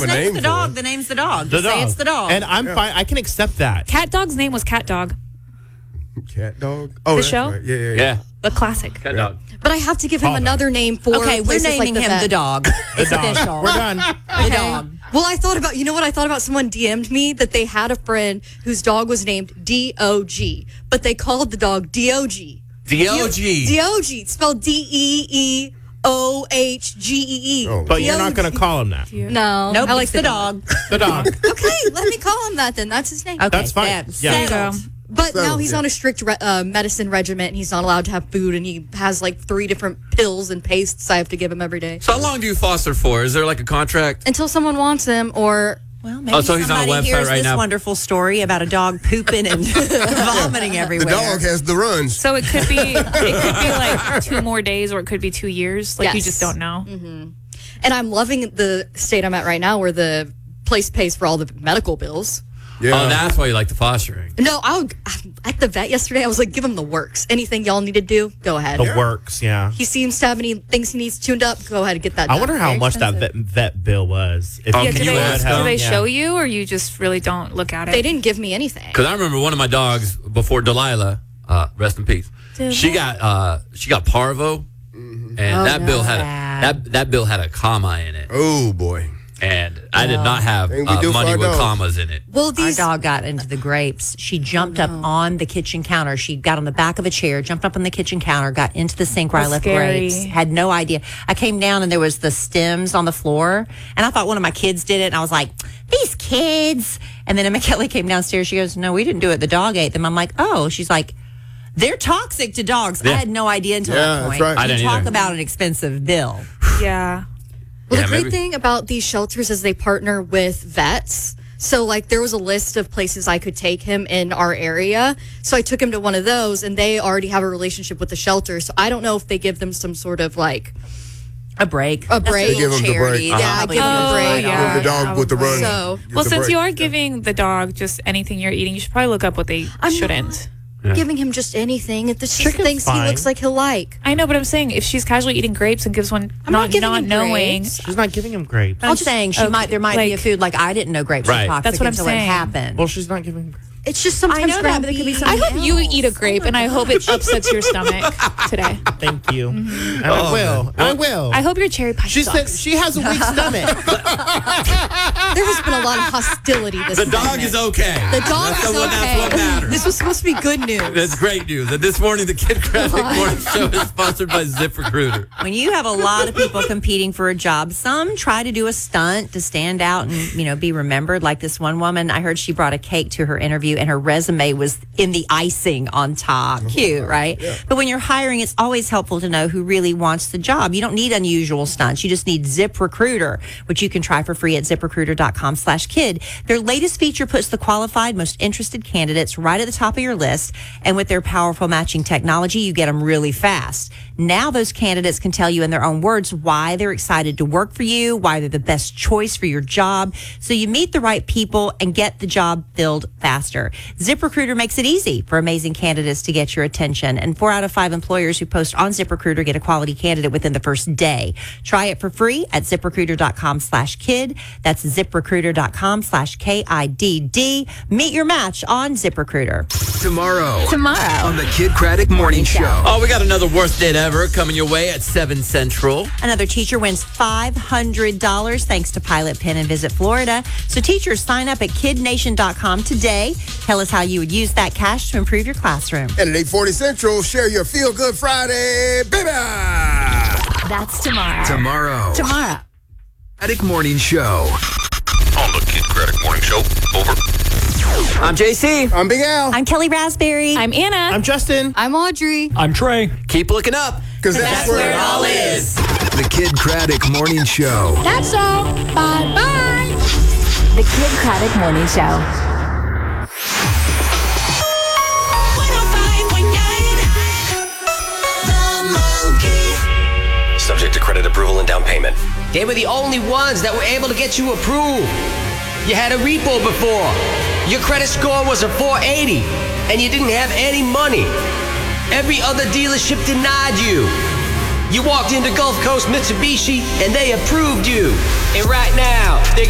have a name the for dog. it. The name's the dog. The Just say dog. it's the dog. And I'm fine. I can accept that. Cat Dog's name was Cat Dog, Cat dog. Oh, The that's show? right. Yeah. Yeah. the classic. Cat dog. But I have to give him Paul dog. another name for Okay, we're places naming like him vet. the dog. The It's dog. official. We're done. The dog. Well, I thought about, you know what? I thought about someone DM'd me that they had a friend whose dog was named D-O-G, but they called the dog D-O-G. D-O-G. D-O-G, spelled D-E-E-O-H-G-E-E. Oh. But you're not going to call him that. No. Nope, I like it's the dog. The dog. Okay, let me call him that then. That's his name. Okay, That's fine. yeah, Yeah. settled. But now he's yeah. on a strict medicine regimen, and he's not allowed to have food, and he has like 3 different pills and pastes I have to give him every day. So how long do you foster for? Is there like a contract? Until someone wants him, or Well, maybe so he's on a somebody website hears right this now. wonderful story about a dog pooping and vomiting The everywhere. dog has the runs. So it could be like 2 more days, or it could be 2 years. Like you Yes. just don't know. and I'm loving the state I'm at right now, where the place pays for all the medical bills. Yeah. Oh, that's why you like the fostering. No, at the vet yesterday, I was like, give him the works. Anything y'all need to do, go ahead. The works, yeah. He seems to have any things he needs tuned up, go ahead and get that done. I wonder how Very much that expensive. vet bill was. If Oh, Yeah, can do you they, ask do them? they Yeah. show you, or you just really don't look at it? They didn't give me anything. Because I remember one of my dogs before Delilah, rest in peace. She got parvo, and that bill had that bill had a comma in it, Oh boy. and I did not have Thing we do for money our with dog. commas in it. Well, Our these dog got into the grapes. She jumped up on the kitchen counter. She got on the back of a chair, jumped up on the kitchen counter, got into the sink where I That's left grapes. scary. Had no idea. I came down and there was the stems on the floor, and I thought one of my kids did it, and I was like, these kids. And then Emma Kelly came downstairs. She goes, no, we didn't do it. The dog ate them. I'm like, oh. She's like, they're toxic to dogs. I had no idea until Yeah, that that's point. right. I You didn't talk either. about an expensive bill. Yeah. Well, Yeah, the great maybe. thing about these shelters is they partner with vets. So, like, there was a list of places I could take him in our area. So I took him to one of those, and they already have a relationship with the shelter. So I don't know if they give them some sort of, like, A break. A break. That's They give 'em the break. charity. Yeah, They'll give 'em a probably break. do it. Yeah. Give the dog with the probably. runs. So- Give Well, the since break. you are giving the dog just anything you're eating, you should probably look up what they I'm shouldn't. giving him just anything. It's just Chicken's things he fine. looks like he'll like. I know, but I'm saying if she's casually eating grapes and gives one I'm not giving him knowing, grapes. She's not giving him grapes. I'm saying there might be a like- food like I didn't know grapes Right. were toxic That's what I'm until saying. it happened. Well, she's not giving him grapes. It's just sometimes I know that, ground but it could be beef. I something hope you else. eat a grape, and I hope it upsets your stomach today. Thank you. And I will. I will. I hope your cherry pie She said sucks. she has a weak stomach. There has been a lot of hostility this The dog segment. is okay. The dog That's is the one- okay. That's what matters. This was supposed to be good news. That's great news. And this morning, the Kid Graphic Morning Show is sponsored by ZipRecruiter. When you have a lot of people competing for a job, some try to do a stunt to stand out and, be remembered. Like this one woman, I heard she brought a cake to her interview and her resume was in the icing on top. Cute, right? Yeah. But when you're hiring, it's always helpful to know who really wants the job. You don't need unusual stunts. You just need ZipRecruiter, which you can try for free at ZipRecruiter.com/kid. Their latest feature puts the qualified, most interested candidates right at the top of your list. And with their powerful matching technology, you get them really fast. Now those candidates can tell you in their own words why they're excited to work for you, why they're the best choice for your job. So you meet the right people and get the job filled faster. ZipRecruiter makes it easy for amazing candidates to get your attention. And 4 out of 5 employers who post on ZipRecruiter get a quality candidate within the first day. Try it for free at ZipRecruiter.com/kid. That's ZipRecruiter.com/KIDD. Meet your match on ZipRecruiter. Tomorrow on the Kid Craddock Morning Show. Oh, we got another worst date ever coming your way at 7 Central. Another teacher wins $500 thanks to Pilot Pen and Visit Florida. So teachers, sign up at kidnation.com today. Tell us how you would use that cash to improve your classroom. And at 8:40 Central, share your Feel Good Friday, baby! That's tomorrow. Tomorrow. Tomorrow. Craddock Morning Show. On the Kid Craddock Morning Show. Over. I'm JC. I'm Big Al. I'm Kelly Raspberry. I'm Anna. I'm Justin. I'm Audrey. I'm Trey. Keep looking up. Because that's where it all is. The Kid Craddock Morning Show. That's all. Bye-bye. The Kid Craddock Morning Show. Subject to credit approval and down payment. They were the only ones that were able to get you approved. You had a repo before. Your credit score was a 480, and you didn't have any money. Every other dealership denied you. You walked into Gulf Coast Mitsubishi, and they approved you. And right now, they're